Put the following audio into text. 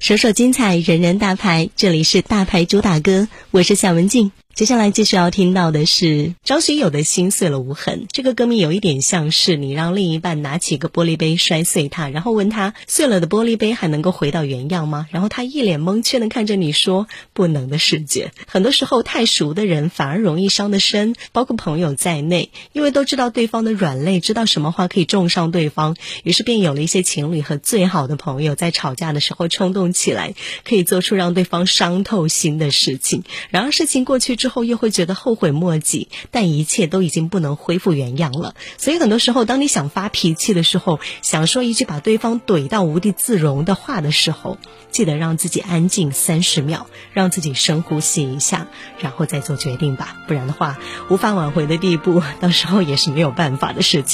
首首精彩，人人大牌，这里是大牌主打歌，我是夏文静。接下来继续要听到的是张学友的《心碎了无痕》。这个歌名有一点像是你让另一半拿起一个玻璃杯摔碎它，然后问他碎了的玻璃杯还能够回到原样吗？然后他一脸蒙圈地看着你说不能的世界。很多时候太熟的人反而容易伤得深，包括朋友在内，因为都知道对方的软肋，知道什么话可以重伤对方，于是便有了一些情侣和最好的朋友在吵架的时候冲动起来，可以做出让对方伤透心的事情。然而事情过去之后又会觉得后悔莫及，但一切都已经不能恢复原样了。所以很多时候当你想发脾气的时候，想说一句把对方怼到无地自容的话的时候，记得让自己安静30秒，让自己深呼吸一下，然后再做决定吧，不然的话无法挽回的地步，到时候也是没有办法的事情。